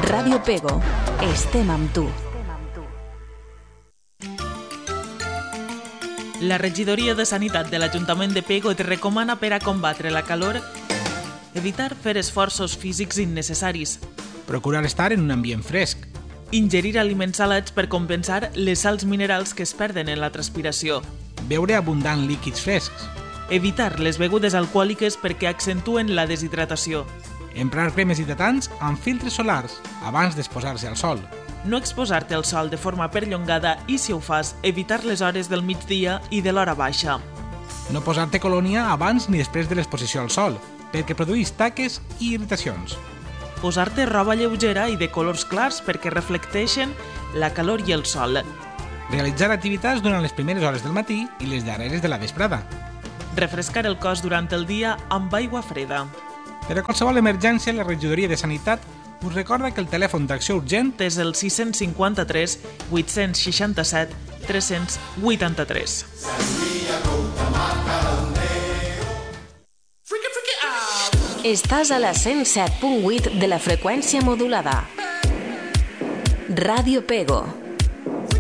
Ràdio Pego. Estem amb tu. La regidoria de Sanitat de l'Ajuntament de Pego et recomana per a combatre la calor evitar fer esforços físics innecessaris, procurar estar en un ambient fresc, ingerir aliments salats per compensar les sals minerals que es perden en la transpiració, beure abundant líquids frescs, evitar les begudes alcohòliques perquè accentuen la deshidratació, emprar cremes hidratants amb filtres solars abans d'exposar-se al sol, no exposar-te al sol de forma perllongada i, si ho fas, evitar les hores del migdia i de l'hora baixa. no posar-te colònia abans ni després de l'exposició al sol, perquè produeix taques i irritacions. Posar-te roba lleugera i de colors clars perquè reflecteixen la calor i el sol. Realitzar activitats durant les primeres hores del matí i les darreres de la vesprada. Refrescar el cos durant el dia amb aigua freda. Per a qualsevol emergència, la regidoria de Sanitat us recorda que el telèfon d'acció urgent és el 653 867 383. Estàs a la 107.8 de la freqüència modulada. Ràdio Pego.